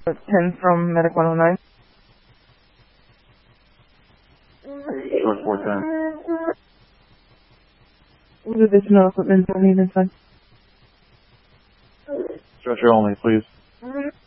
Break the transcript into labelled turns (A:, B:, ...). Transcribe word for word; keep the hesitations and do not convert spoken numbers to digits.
A: ten from Medic one oh nine.
B: Short four ten.
A: What additional equipment do I need inside?
B: Stretcher only, please.